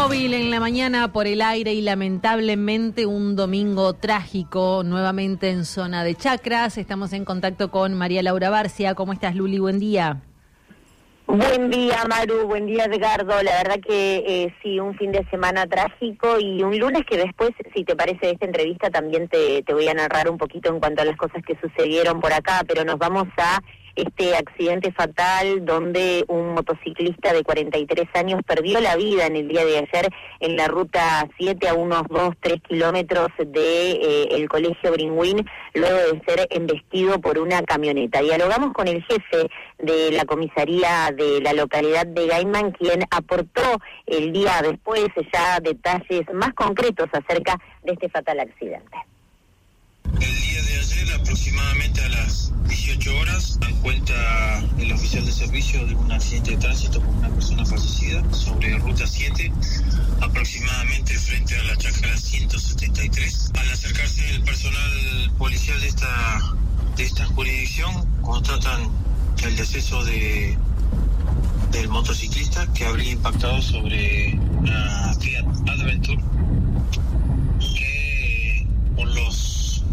Móvil en la mañana por el aire y lamentablemente un domingo trágico nuevamente en zona de Chacras. Estamos en contacto con María Laura Barcia. ¿Cómo estás, Luli? Buen día. Buen día, Maru. Buen día, Edgardo. La verdad que sí, un fin de semana trágico y un lunes que después, si te parece, de esta entrevista también te voy a narrar un poquito en cuanto a las cosas que sucedieron por acá, pero nos vamos a este accidente fatal donde un motociclista de 43 años perdió la vida en el día de ayer en la ruta 7 a unos 2-3 kilómetros de el colegio Bringuín, luego de ser embestido por una camioneta. Dialogamos con el jefe de la comisaría de la localidad de Gaiman, quien aportó el día después ya detalles más concretos acerca de este fatal accidente. El día de ayer, aproximadamente a las 18 horas, dan cuenta el oficial de servicio de un accidente de tránsito con una persona fallecida sobre ruta 7, aproximadamente frente a la chacra 173. Al acercarse el personal policial de esta jurisdicción, constatan el deceso del motociclista que habría impactado sobre una Fiat Adventure, que por los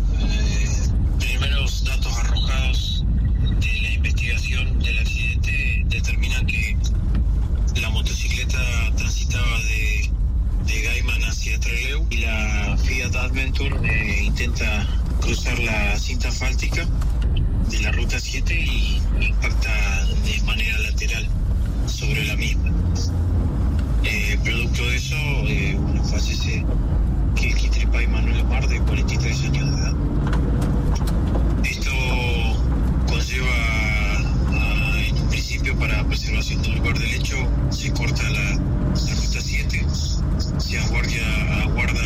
primeros datos arrojados de la investigación del accidente determinan que la motocicleta transitaba de Gaiman hacia Trelew y la Fiat Adventure intenta cruzar la cinta asfáltica de la ruta 7 y impacta de manera lateral sobre la misma. Producto de eso, fallece Kilki Manuel Omar, de 43 años de edad. Esto conlleva, en un principio, para preservación del lugar del hecho, se corta la ruta 7, se aguarda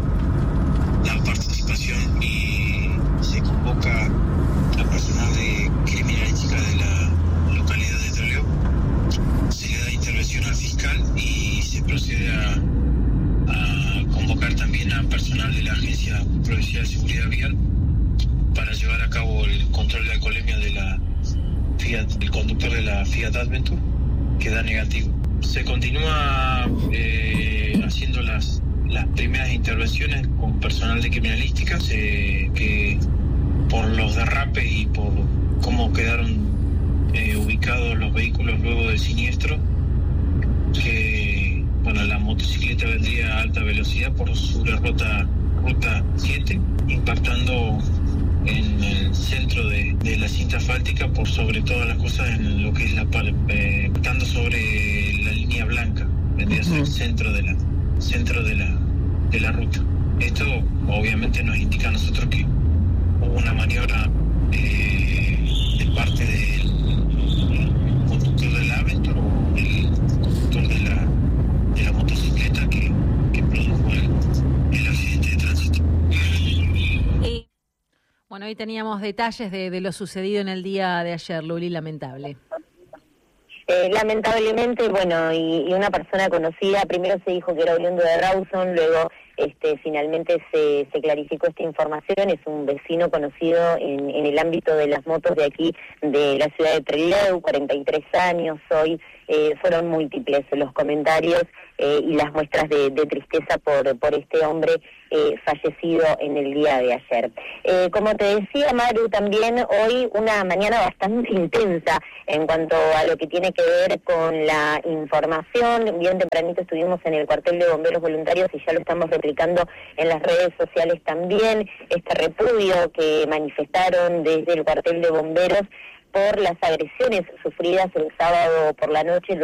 la participación y se convoca a personal de criminalística de la localidad de Trelew. Se le da intervención al fiscal y se procede a convocar también a personal de la Agencia Provincial de Seguridad Vial para llevar a cabo el control de alcoholemia de la Fiat, el conductor de la Fiat Adventure, que da negativo. Se continúa haciendo las primeras intervenciones con personal de criminalística, que por los derrapes y por cómo quedaron ubicados los vehículos luego del siniestro, que la motocicleta vendría a alta velocidad por sobre ruta 7, impactando en el centro de la cinta asfáltica, por sobre todas las cosas en lo que es impactando sobre la línea blanca, vendría a ser el centro de la ruta. Esto obviamente nos indica a nosotros que hubo una maniobra de parte del conductor de la Aventure o el conductor de la motocicleta que produjo el accidente de tránsito. Bueno, hoy teníamos detalles de lo sucedido en el día de ayer, Luli, lamentable. Lamentablemente, y una persona conocida, primero se dijo que era oriundo de Rawson, luego finalmente se clarificó esta información. Es un vecino conocido en el ámbito de las motos de aquí, de la ciudad de Trelew, 43 años hoy. Fueron múltiples los comentarios y las muestras de tristeza por este hombre fallecido en el día de ayer. Como te decía, Maru, también hoy una mañana bastante intensa en cuanto a lo que tiene que ver con la información. Bien tempranito estuvimos en el cuartel de bomberos voluntarios y ya lo estamos replicando en las redes sociales también, este repudio que manifestaron desde el cuartel de bomberos por las agresiones sufridas el sábado por la noche